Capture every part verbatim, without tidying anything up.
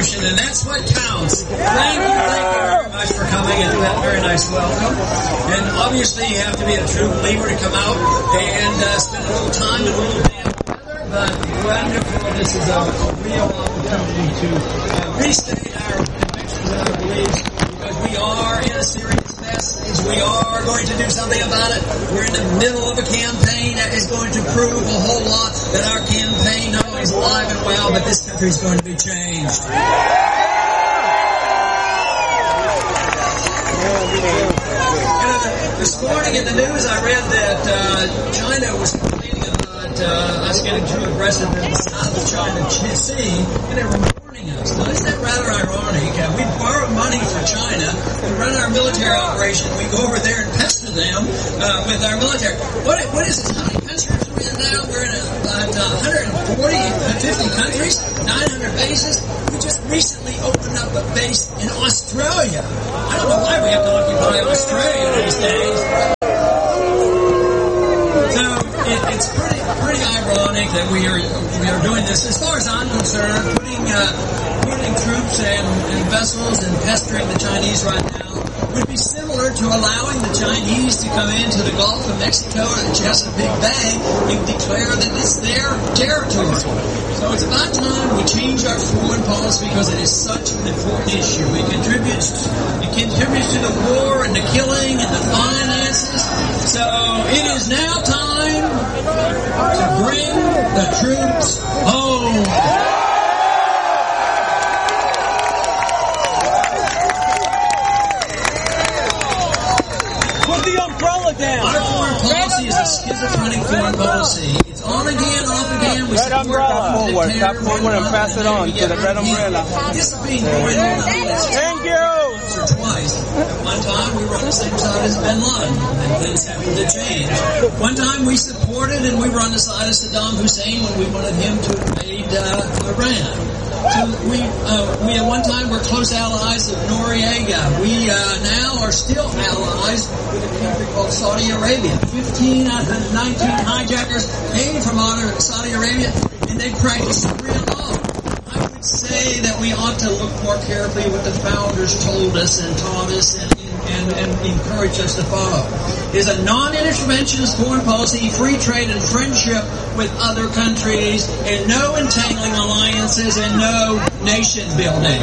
devotion, and that's what counts. Thank you, thank you very much for coming, and that very nice welcome. And obviously, you have to be a true believer to come out and uh, spend a little time and a little day together. But wonderful, this is a, a real opportunity to uh, restate our convictions and our beliefs, because we are in a serious message. We are going to do something about it. We're in the middle of a campaign that is going to prove a whole lot that our campaign not only is alive and well, but this country is going to be changed. This morning in the news I read that uh, China was complaining about uh, us getting too aggressive in the South China Sea, and they were warning us. Now, isn't that rather ironic? Uh, we borrow money from China to run our military operation. We go over there and pester them uh, with our military. What, what is it? How many countries are we in now? We're in about uh, one hundred forty, fifty countries, nine hundred bases. We just recently opened up a base in Australia. I don't know why we have to occupy Australia these days. So it, it's pretty pretty ironic that we are we are doing this. As far as I'm concerned, putting uh, putting troops and, and vessels and pestering the Chinese right now would be similar to allowing the Chinese to come into the Gulf of Mexico or the Chesapeake Bay and declare that it's their territory. So it's about time we change our foreign policy, because it is such an important issue. It contributes, it contributes to the war and the killing and the finances. So it is now time to bring the troops home. Down. Our foreign policy is a schizophrenic foreign policy. It's on again, off again. We red umbrella forward. Stop forward and pass it on to the red umbrella. This has been going on. Thank you. Once or twice. At one time we were on the same side as Bin Laden, and things happened to change. One time we supported and we were on the side of Saddam Hussein when we wanted him to invade uh, Iran. So we, uh, we at one time were close allies of Noriega. We uh, now are still allies with a country called Saudi Arabia. Fifteen out of the nineteen hijackers came from Saudi Arabia, and they practice Sharia law. I would say that we ought to look more carefully what the founders told us and taught us and, and, and encouraged us to follow. Is a non-interventionist foreign policy, free trade and friendship with other countries, and no entangling alliances and no nation building.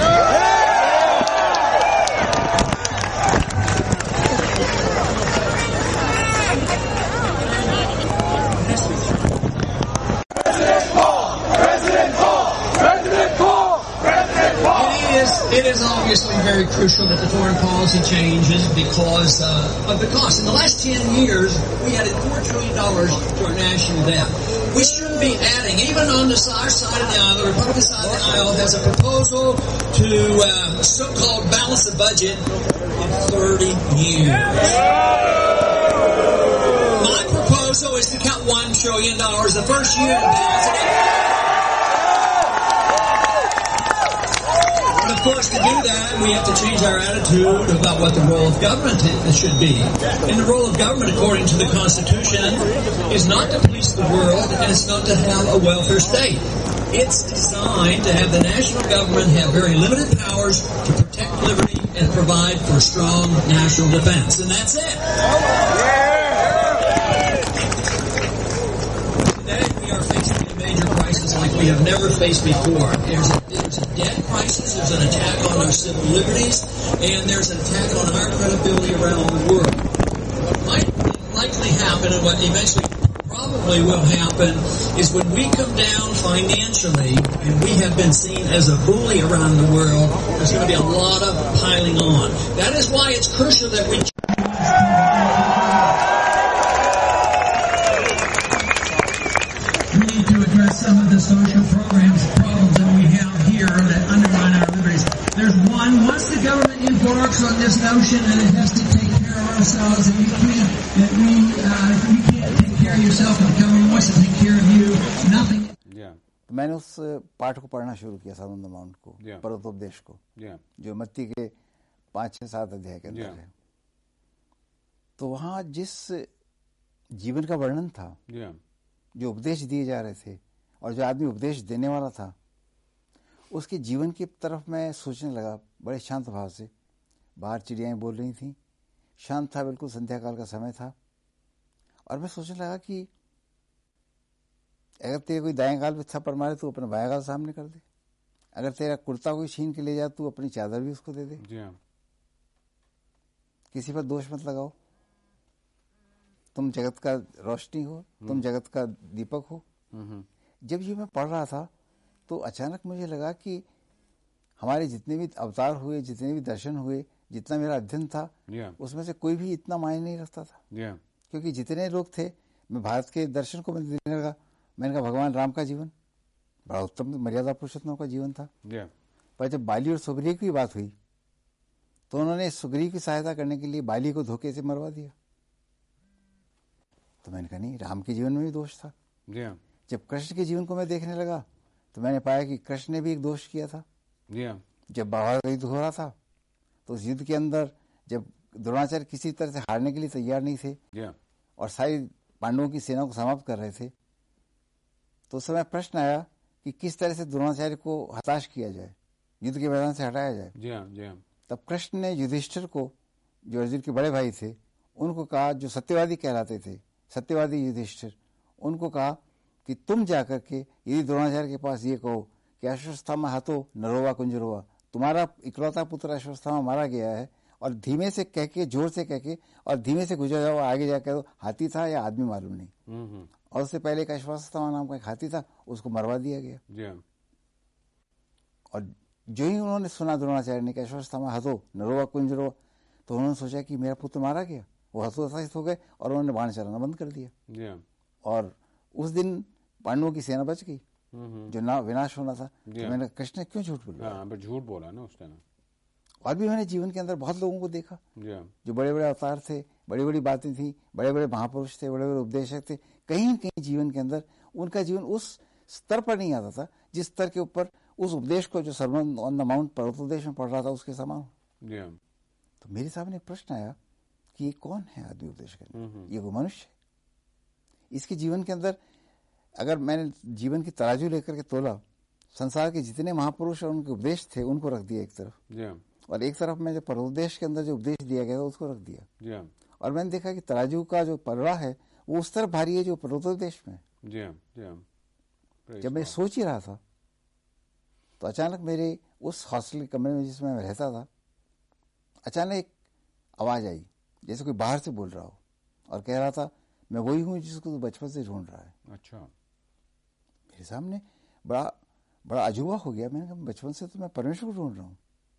It is obviously very crucial that the foreign policy changes because uh, of the cost. In the last ten years, we added four trillion dollars to our national debt. We shouldn't be adding, even on the our side of the aisle, the Republican side of the aisle has a proposal to uh, so-called balance the budget in thirty years. My proposal is to cut one trillion dollars the first year and balance it. Of course, to do that, we have to change our attitude about what the role of government should be. And the role of government, according to the Constitution, is not to police the world, and it's not to have a welfare state. It's designed to have the national government have very limited powers to protect liberty and provide for strong national defense. And that's it. Today, we are facing a major crisis like we have never faced before. There's a, there's a debt crisis, there's an attack on our civil liberties, and there's an attack on our credibility around the world. What might likely happen, and what eventually probably will happen, is when we come down financially, and we have been seen as a bully around the world, there's going to be a lot of piling on. That is why it's crucial that we... Some of the social programs problems that we have here that undermine our liberties. There's one, once the government embarks on this notion that it has to take care of ourselves, and we can't, that we, uh, if we can't take care of yourself, and the government wants to take care of you, nothing. Yeah. मैंने उस पाठ को पढ़ना शुरू किया साधन mount को, yeah. परतोपदेश को, yeah. जो मत्ती के पांच छह सात अध्याय के अंदर yeah. है. तो वहां जिस जीवन का वर्णन था, yeah. जो उपदेश दिए जा रहे थे और जो आदमी उपदेश देने वाला था, उसके जीवन की तरफ मैं सोचने लगा बड़े शांत भाव से। बाहर चिड़ियाएं बोल रही थीं, शांत था, बिल्कुल संध्या काल का समय था। और मैं सोचने लगा कि अगर तेरे कोई दाएं गाल पे थप्पड़ मारे तो अपना बाएं गाल सामने कर दे, अगर तेरा कुर्ता कोई छीन के ले जाए तो अपनी चादर भी उसको दे दे। जी हाँ। किसी पर दोष मत लगाओ। तुम जगत का रोशनी हो, तुम जगत का दीपक हो। जब ये मैं पढ़ रहा था तो अचानक मुझे लगा कि हमारे जितने भी अवतार हुए, जितने भी दर्शन हुए, जितना मेरा अध्ययन था, yeah. उसमें से कोई भी इतना मायने नहीं रखता था। yeah. क्योंकि जितने लोग थे, मैं भारत के दर्शन को मैं देखने लगा। मैंने कहा भगवान राम का जीवन बड़ा उत्तम मर्यादा पुरुषोत्तम का जीवन था। yeah. पर जब बाली और सुग्रीव की बात हुई तो उन्होंने सुग्रीव की सहायता करने के लिए बाली को धोखे से मरवा दिया। तो मैंने कहा नहीं, राम के जीवन में भी दोष था। yeah. जब कृष्ण के जीवन को मैं देखने लगा तो मैंने पाया कि कृष्ण ने भी एक दोष किया था। yeah. जब महाभारत का युद्ध हो रहा था तो उस युद्ध के अंदर जब द्रोणाचार्य किसी तरह से हारने के लिए तैयार नहीं थे yeah. और सारी पांडवों की सेना को समाप्त कर रहे थे, तो उस समय प्रश्न आया कि किस तरह से द्रोणाचार्य को हताश किया जाए, युद्ध के मैदान से हटाया जाए। yeah. yeah. तब कृष्ण ने युधिष्ठिर को, जो अर्जुन के बड़े भाई थे, उनको कहा, जो सत्यवादी कहलाते थे, सत्यवादी युधिष्ठिर, उनको कहा कि तुम जाकर के यदि द्रोणाचार्य के पास ये कहो कि अश्वत्थामा हतो नरोवा कुंजरोवा, तुम्हारा इकलौता पुत्र अश्वत्थामा मारा गया है, और धीमे से कह के, जोर से कह के और धीमे से गुजर जाओ, आगे जाकर दो हाथी था या आदमी मालूम नहीं। mm-hmm. और उससे पहले एक अश्वत्थामा नाम का एक हाथी था, उसको मरवा दिया गया। yeah. और जो ही उन्होंने सुना द्रोणाचार्य ने कि अश्वत्थामा हतो नरोवा कुंजरोवा, तो उन्होंने सोचा कि मेरा पुत्र मारा गया, वो हतोत्साहित हो गए और उन्होंने बाण चलाना बंद कर दिया। yeah. और उस दिन पांडवों की सेना बच गई, mm-hmm. जो ना विनाश होना था। yeah. तो मैंने कृष्ण ने क्यों झूठ बोला? हाँ, बट झूठ बोला ना उस टाइम। और भी मैंने जीवन के अंदर बहुत लोगों को देखा yeah. जो बड़े बड़े अवतार थे, बड़ी बड़ी बातें थी, बड़े बड़े महापुरुष थे, बड़े बड़े उपदेशक थे, कहीं न कहीं जीवन के अंदर उनका जीवन उस स्तर पर नहीं आता था जिस स्तर के ऊपर उस उपदेश को जो सर्वन ऑन द माउंट पर्वतोपदेश में पढ़ रहा था उसके समान। yeah. तो मेरे सामने प्रश्न आया कि ये कौन है आदमी उपदेश करने? mm-hmm. ये वो मनुष्य है। इसके जीवन के अंदर अगर मैंने जीवन की तराजू लेकर के तोला, संसार के जितने महापुरुष और उनके उपदेश थे उनको रख दिया एक तरफ, yeah. और एक तरफ में जो पर्वोपदेश के अंदर जो उपदेश दिया गया था उसको रख दिया। yeah. और मैंने देखा कि तराजू का जो पलड़ा है वो उस तरफ भारी है जो पर्वतोपदेश में। yeah. yeah. जब मैं सोच ही रहा था तो अचानक मेरे उस हॉस्टल के कमरे में जिसमें मैं रहता था, अचानक एक आवाज आई जैसे कोई बाहर से बोल रहा हो और कह रहा था, मैं वही हूं जिसको तू बचपन से ढूंढ रहा है। अच्छा। मेरे सामने बड़ा बड़ा अजूबा हो गया। मैंने कहा बचपन से तो मैं परमेश्वर को ढूंढ रहा हूं।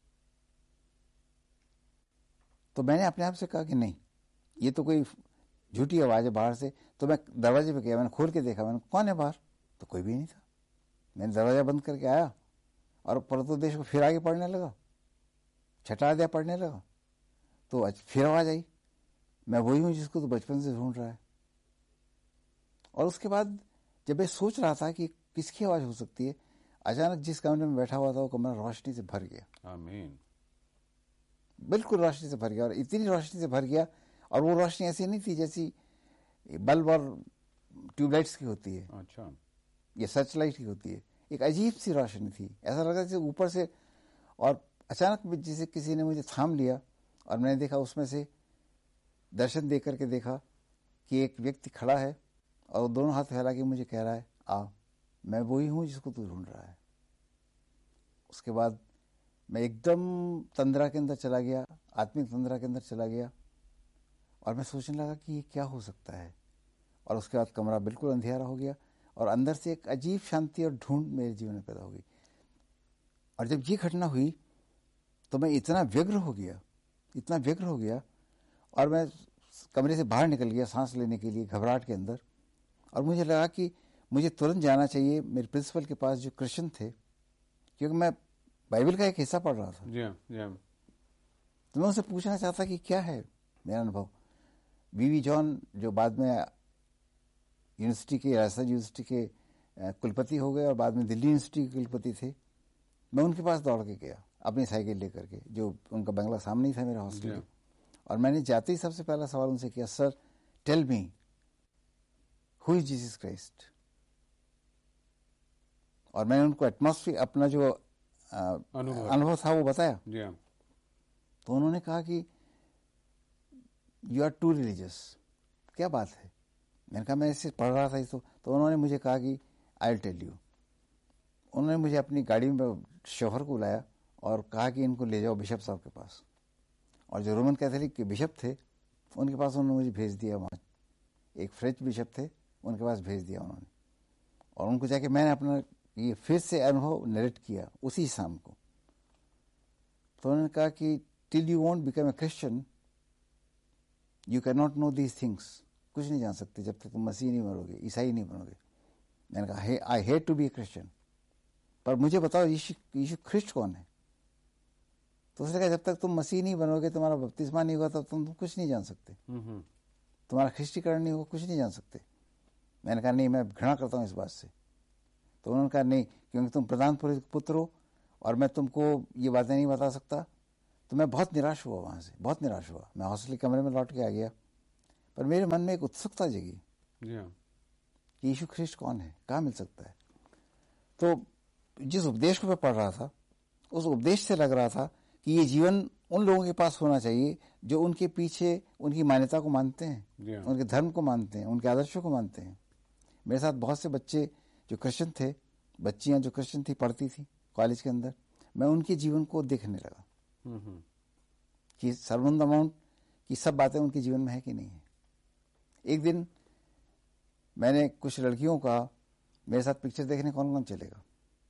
तो मैंने अपने आप से कहा कि नहीं, ये तो कोई झूठी आवाज है बाहर से। तो मैं दरवाजे पे गया, मैंने खोल के देखा, मैंने कौन है बाहर, तो कोई भी नहीं था। मैंने दरवाजा बंद करके आया और पर्वतोपदेश को फिर आगे पढ़ने लगा, छठा अध्याय पढ़ने लगा। तो आज फिर आवाज आई, मैं वही हूं जिसको तो बचपन से ढूंढ रहा है। और उसके बाद जब मैं सोच रहा था कि किसकी आवाज हो सकती है, अचानक जिस कमरे में बैठा हुआ था वो कमरा रोशनी से भर गया। आमीन। बिल्कुल रोशनी से भर गया, और इतनी रोशनी से भर गया, और वो रोशनी ऐसी नहीं थी जैसी बल्ब और ट्यूबलाइट्स की होती है। अच्छा। ये सर्च लाइट की होती है। एक अजीब सी रोशनी थी, ऐसा लगा जैसे ऊपर से, और अचानक जैसे किसी ने मुझे थाम लिया और मैंने देखा उसमें से दर्शन दे करके देखा कि एक व्यक्ति खड़ा है और वो दोनों हाथ फैला के मुझे कह रहा है, आ, मैं वही हूं जिसको तू ढूंढ रहा है। उसके बाद मैं एकदम तंद्रा के अंदर चला गया, आत्मिक तंद्रा के अंदर चला गया, और मैं सोचने लगा कि ये क्या हो सकता है। और उसके बाद कमरा बिल्कुल अंधेरा हो गया और अंदर से एक अजीब शांति और ढूंढ मेरे जीवन में पैदा हो गई। और जब ये घटना हुई तो मैं इतना व्यग्र हो गया, इतना व्यग्र हो गया, और मैं कमरे से बाहर निकल गया सांस लेने के लिए घबराहट के अंदर। और मुझे लगा कि मुझे तुरंत जाना चाहिए मेरे प्रिंसिपल के पास जो क्रिश्चियन थे, क्योंकि मैं बाइबल का एक हिस्सा पढ़ रहा था। yeah, yeah. तो मैं उनसे पूछना चाहता कि क्या है मेरा अनुभव। वीवी जॉन जो बाद में यूनिवर्सिटी के, राजस्थान यूनिवर्सिटी के कुलपति हो गए और बाद में दिल्ली यूनिवर्सिटी के कुलपति थे, मैं उनके पास दौड़ के गया अपनी साइकिल लेकर के, जो उनका बंगला सामने ही था मेरा हॉस्टल yeah. और मैंने जाते ही सबसे पहला सवाल उनसे किया, sir tell me who is Jesus Christ. और मैंने उनको एटमॉस्फेयर, अपना जो अनुभव था वो बताया। जी हाँ। तो उन्होंने कहा कि यू आर टू रिलीजियस। क्या बात है? मैंने कहा मैं इसे पढ़ रहा था इसको। तो उन्होंने मुझे कहा कि आई विल टेल यू। उन्होंने मुझे अपनी गाड़ी में शोहर को बुलाया और कहा कि इनको ले जाओ बिशप साहब के पास। और जो रोमन कैथोलिक के बिशप थे उनके पास उन्होंने मुझे भेज दिया। वहाँ एक फ्रेंच बिशप थे, उनके पास भेज दिया उन्होंने। और उनको जाके मैंने अपना ये फिर से अनुभव नरेट किया उसी शाम को। तो उन्होंने कहा कि till you won't become a Christian you can not know these things. कुछ नहीं जान सकते जब तक तुम मसीह नहीं बनोगे, ईसाई नहीं बनोगे। मैंने कहा I hate to be A Christian, पर मुझे बताओ यीशु यीशु ख्रिस्ट कौन है? तो उसने कहा जब तक तुम मसीह नहीं बनोगे, तुम्हारा बपतिस्मा नहीं होगा, तब तुम, तुम कुछ नहीं जान सकते, तुम्हारा ख्रिस्टीकरण नहीं होगा, कुछ नहीं जान सकते। मैंने कहा नहीं, मैं घृणा करता हूँ इस बात से। तो उन्होंने कहा नहीं, क्योंकि तुम प्रधान पुत्र हो और मैं तुमको ये बातें नहीं बता सकता। तो मैं बहुत निराश हुआ, वहाँ से बहुत निराश हुआ। मैं हॉस्टल के कमरे में लौट के आ गया, पर मेरे मन में एक उत्सुकता जगी कि यीशु ख्रिस्ट कौन है, कहाँ मिल सकता है। तो जिस उपदेश को मैं पढ़ रहा था उस उपदेश से लग रहा था कि ये जीवन उन लोगों के पास होना चाहिए जो उनके पीछे उनकी मान्यता को मानते हैं, उनके धर्म को मानते हैं, उनके आदर्शों को मानते हैं। मेरे साथ बहुत से बच्चे जो क्रिश्चियन थे, बच्चियां जो क्रिश्चियन थी, पढ़ती थी कॉलेज के अंदर। मैं उनके जीवन को देखने लगा कि सर्वंद अमाउंट की सब बातें उनके जीवन में है कि नहीं है। एक दिन मैंने कुछ लड़कियों का मेरे साथ पिक्चर देखने कौन कौन चलेगा,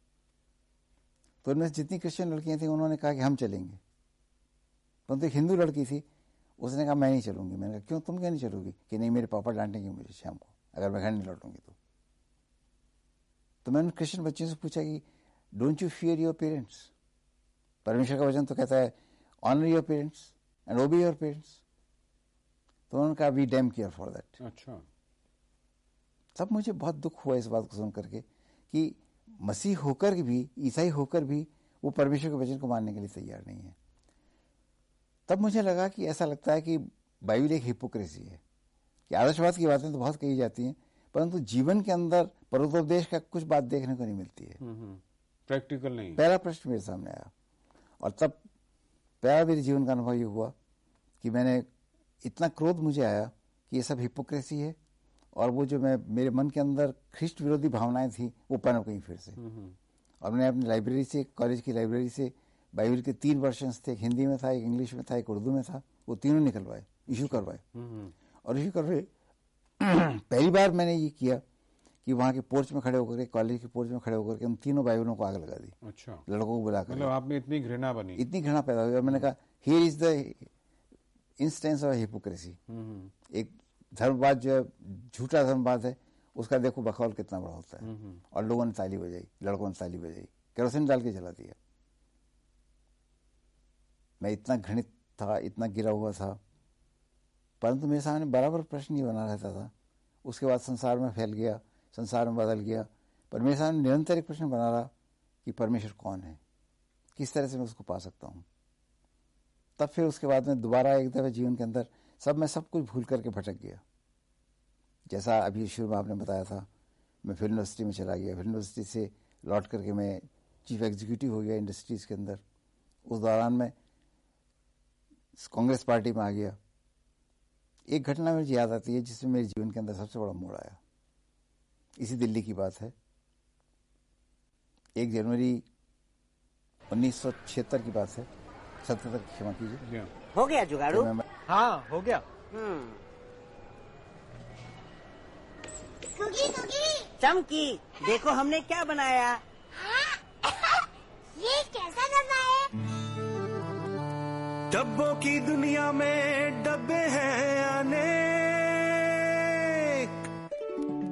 तो उनमें जितनी क्रिश्चियन लड़कियां थी उन्होंने कहा कि हम चलेंगे। परंतु एक हिंदू लड़की थी, उसने कहा मैं नहीं चलूंगी। मैंने कहा क्यों, तुम क्यों नहीं चलोगी? कि नहीं, मेरे पापा डांटेंगे मुझे शाम को अगर मैं घर नहीं लौटूंगी तो। तो मैंने क्रिश्चियन बच्चों से पूछा कि don't you fear your parents? परमेश्वर का वचन तो कहता है ऑनर योर पेरेंट्स एंड ओबे योर पेरेंट्स। तो उन्होंने कहा we dam care for that. अच्छा। तब मुझे बहुत दुख हुआ इस बात को सुन करके कि मसीह होकर भी, ईसाई होकर भी वो परमेश्वर के वचन को मानने के लिए तैयार नहीं है। तब मुझे लगा कि ऐसा लगता है कि बाइबल एक हिपोक्रेसी है कि आदर्शवाद की बातें तो बहुत कही जाती हैं, परंतु जीवन के अंदर परोपदेश का कुछ बात देखने को नहीं मिलती है, प्रैक्टिकल नहीं। पहला प्रश्न मेरे सामने आया और तब पहला मेरे जीवन का अनुभव ये हुआ कि मैंने इतना क्रोध मुझे आया कि ये सब हिपोक्रेसी है और वो जो मैं मेरे मन के अंदर ख्रिस्ट विरोधी भावनाएं थी वो पनप गई फिर से। और मैंने अपनी लाइब्रेरी से, कॉलेज की लाइब्रेरी से बाइबल के तीन वर्शंस थे, एक हिंदी में था, एक इंग्लिश में था, एक उर्दू में था, वो तीनों निकलवाए, इशू करवाए। और इशू करवाए पहली बार मैंने ये किया कि वहाँ के पोर्च में खड़े होकर, कॉलेज के पोर्च में खड़े होकर के हम तीनों बाइबलों को आग लगा दी। अच्छा। लड़कों को बुलाकर। मतलब आप में इतनी घृणा बनी? इतनी घृणा पैदा हुई। और मैंने कहा here is the instance of hypocrisy. एक धर्मवाद जो है, झूठा धर्मवाद है, उसका देखो बखौल कितना बड़ा होता है। और लोगों ने ताली बजाई, लड़कों ने ताली बजाई, केरोसिन डाल के जला दिया। मैं इतना घृणित था, इतना गिरा हुआ था, परंतु मेरे सामने बराबर प्रश्न ही बना रहता था। उसके बाद संसार में फैल गया, संसार में बदल गया, पर मेरे सामने निरंतर एक प्रश्न बना रहा कि परमेश्वर कौन है, किस तरह से मैं उसको पा सकता हूँ। तब फिर उसके बाद में दोबारा एक दफे जीवन के अंदर सब मैं सब कुछ भूल करके भटक गया। जैसा अभी शुरू में आपने बताया था, मैं फिल्म यूनिवर्सिटी में चला गया, फिल्म यूनिवर्सिटी से लौट करके मैं चीफ एग्जीक्यूटिव हो गया इंडस्ट्रीज के अंदर। उस दौरान में कांग्रेस पार्टी में आ गया। एक घटना मुझे याद आती है जिसमें मेरे जीवन के अंदर सबसे बड़ा मोड़ आया। इसी दिल्ली की बात है, एक जनवरी उन्नीस सौ छिहत्तर की बात है, सत्तर तक क्षमा कीजिए। हो गया जुगाड़ू? हाँ हो गया। कुकी कुकी चमकी, देखो हमने क्या बनाया। ये कैसा डब्बा है? डब्बों की दुनिया में डब्बे हैं आने